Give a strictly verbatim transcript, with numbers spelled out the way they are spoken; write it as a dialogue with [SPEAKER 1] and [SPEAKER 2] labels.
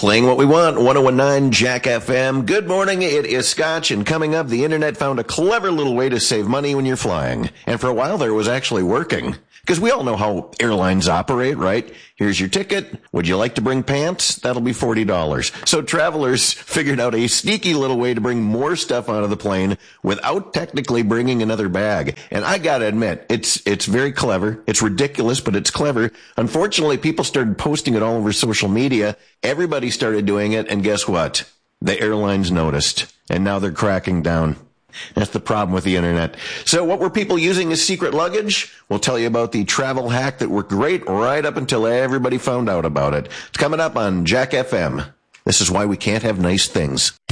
[SPEAKER 1] Playing what we want, one oh one point nine Jack F M. Good morning, it is Scotch, and coming up, the internet found a clever little way to save money when you're flying. And for a while there, it was actually working. Because we all know how airlines operate, right? Here's your ticket. Would you like to bring pants? That'll be forty dollars. So travelers figured out a sneaky little way to bring more stuff onto the plane without technically bringing another bag. And I gotta admit, it's, it's very clever. It's ridiculous, but it's clever. Unfortunately, people started posting it all over social media. Everybody started doing it, and guess what? The airlines noticed, and now they're cracking down. That's the problem with the internet. So what were people using as secret luggage? We'll tell you about the travel hack that worked great right up until everybody found out about it. It's coming up on Jack F M. This is why we can't have nice things.